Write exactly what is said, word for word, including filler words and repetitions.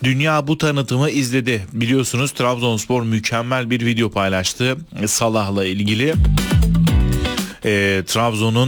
dünya bu tanıtımı izledi. Biliyorsunuz Trabzonspor mükemmel bir video paylaştı Salah'la ilgili. E, Trabzon'un